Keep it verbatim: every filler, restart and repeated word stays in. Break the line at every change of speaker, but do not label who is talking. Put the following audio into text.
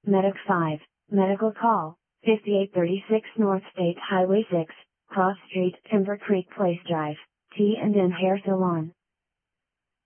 Medic five, Medical Call, fifty-eight thirty-six North State Highway six, Cross Street, Timber Creek Place Drive, T and N Hair Salon.